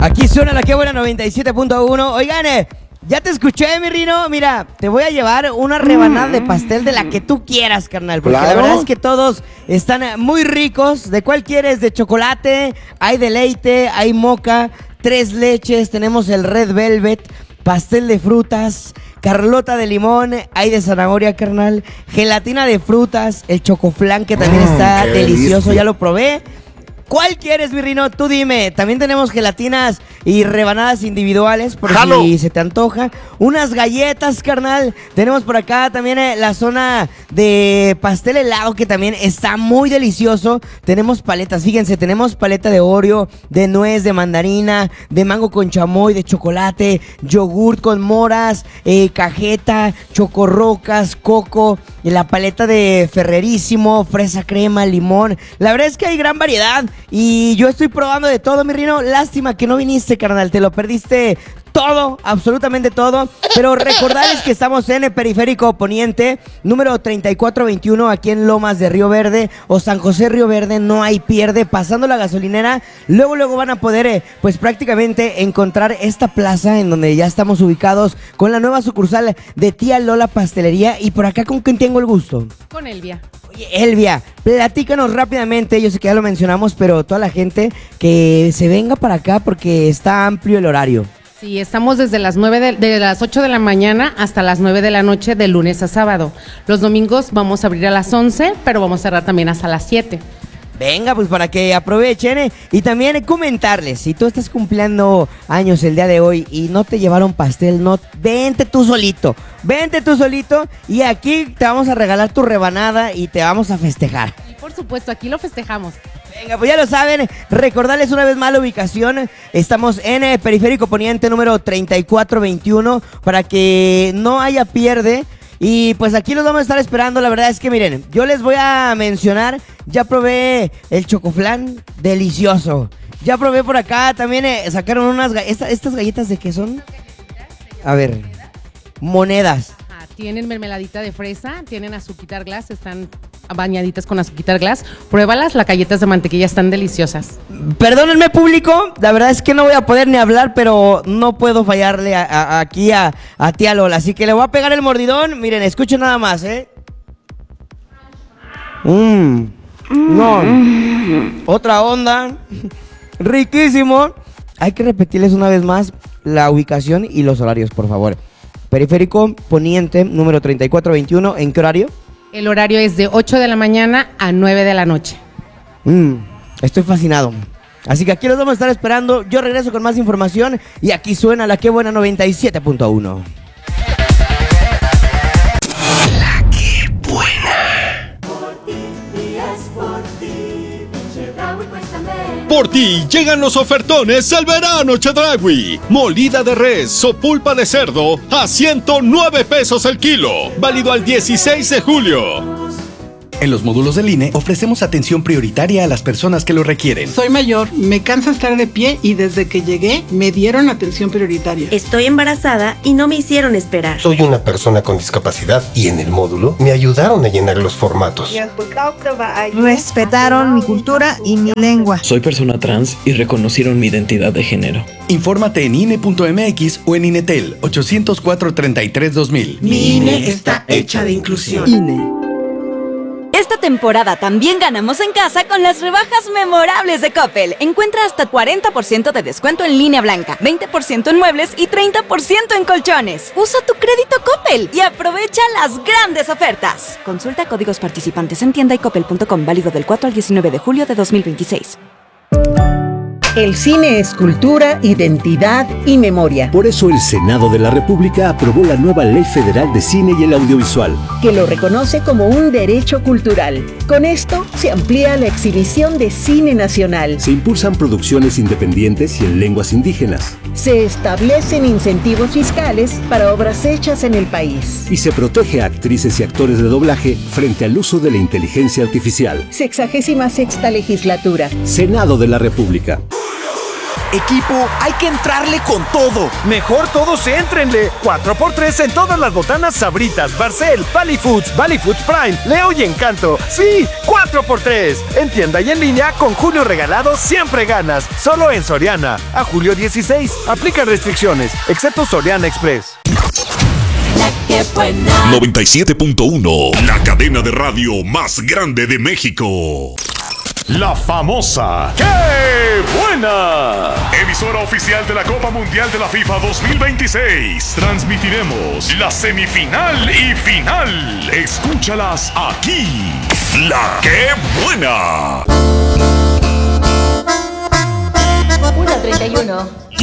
Aquí suena la que buena 97.1. Oigan, ya te escuché, mi Rino. Mira, te voy a llevar una rebanada de pastel de la que tú quieras, carnal. Porque la verdad es que todos están muy ricos. ¿De cuál quieres? De chocolate, hay de leite, hay moca, tres leches, tenemos el red velvet, pastel de frutas, carlota de limón, hay de zanahoria, carnal, gelatina de frutas, el chocoflán que también está delicioso, ya lo probé. ¿Cuál quieres, mi Rino? Tú dime. También tenemos gelatinas y rebanadas individuales por si se te antoja. Unas galletas, carnal. Tenemos por acá también la zona de pastel helado que también está muy delicioso. Tenemos paletas, fíjense, tenemos paleta de Oreo, de nuez, de mandarina, de mango con chamoy, de chocolate, yogurt con moras, cajeta, chocorrocas, coco, y la paleta de Ferrerísimo, fresa crema, limón. La verdad es que hay gran variedad. Y yo estoy probando de todo, mi Rino. Lástima que no viniste, carnal. Te lo perdiste todo, absolutamente todo. Pero recordarles que estamos en el Periférico Poniente, número 3421, aquí en Lomas de Río Verde o San José Río Verde. No hay pierde. Pasando la gasolinera, luego van a poder, pues prácticamente encontrar esta plaza en donde ya estamos ubicados con la nueva sucursal de Tía Lola Pastelería. Y por acá, ¿con quién tengo el gusto? Con Elvia. Oye, Elvia, platícanos rápidamente, yo sé que ya lo mencionamos, pero toda la gente que se venga para acá porque está amplio el horario. Sí, estamos desde las 8 de la mañana hasta las 9 de la noche, de lunes a sábado. Los domingos vamos a abrir a las 11, pero vamos a cerrar también hasta las 7. Venga, pues para que aprovechen, y también comentarles, si tú estás cumpliendo años el día de hoy y no te llevaron pastel, vente tú solito y aquí te vamos a regalar tu rebanada y te vamos a festejar. Y por supuesto, aquí lo festejamos. Venga, pues ya lo saben, recordarles una vez más la ubicación. Estamos en el Periférico Poniente número 3421 para que no haya pierde. Y pues aquí los vamos a estar esperando. La verdad es que miren, yo les voy a mencionar, ya probé el chocoflán, delicioso. Ya probé por acá, también sacaron unas estas galletas, ¿de qué son? A ver, monedas. Tienen mermeladita de fresa, tienen azuquitar glass, están bañaditas con azuquitar glass. Pruébalas, las galletas de mantequilla están deliciosas. Perdónenme, público, la verdad es que no voy a poder ni hablar, pero no puedo fallarle aquí a Tía Lola. Así que le voy a pegar el mordidón. Miren, escuchen nada más, No, otra onda. Riquísimo. Hay que repetirles una vez más la ubicación y los horarios, por favor. Periférico Poniente, número 3421. ¿En qué horario? El horario es de 8 de la mañana a 9 de la noche. Estoy fascinado. Así que aquí los vamos a estar esperando. Yo regreso con más información y aquí suena la que buena 97.1. La que buena. Por ti llegan los ofertones al verano Chedraui. Molida de res o pulpa de cerdo a 109 pesos el kilo. Válido al 16 de julio. En los módulos del INE ofrecemos atención prioritaria a las personas que lo requieren. Soy mayor, me cansa estar de pie y desde que llegué me dieron atención prioritaria. Estoy embarazada y no me hicieron esperar. Soy una persona con discapacidad y en el módulo me ayudaron a llenar los formatos. Respetaron mi cultura y mi lengua. Soy persona trans y reconocieron mi identidad de género. Infórmate en INE.mx o en INETEL 804-33-2000. Mi INE está hecha de inclusión. INE. Esta temporada también ganamos en casa con las rebajas memorables de Coppel. Encuentra hasta 40% de descuento en línea blanca, 20% en muebles y 30% en colchones. Usa tu crédito Coppel y aprovecha las grandes ofertas. Consulta códigos participantes en tienda y coppel.com, válido del 4 al 19 de julio de 2026. El cine es cultura, identidad y memoria. Por eso el Senado de la República aprobó la nueva Ley Federal de Cine y el Audiovisual, que lo reconoce como un derecho cultural. Con esto se amplía la exhibición de cine nacional. Se impulsan producciones independientes y en lenguas indígenas. Se establecen incentivos fiscales para obras hechas en el país. Y se protege a actrices y actores de doblaje frente al uso de la inteligencia artificial. 66ª legislatura. Senado de la República. Equipo, hay que entrarle con todo. Mejor todos éntrenle. 4x3 en todas las botanas Sabritas, Barcel, Valley Foods Prime, Leo y Encanto. Sí, 4x3. En tienda y en línea, con Julio Regalado siempre ganas. Solo en Soriana. A julio 16. Aplica restricciones, excepto Soriana Express. 97.1, la cadena de radio más grande de México. La famosa ¡Qué buena! Emisora oficial de la Copa Mundial de la FIFA 2026. Transmitiremos la semifinal y final. Escúchalas aquí. La ¡Qué buena! 1:31.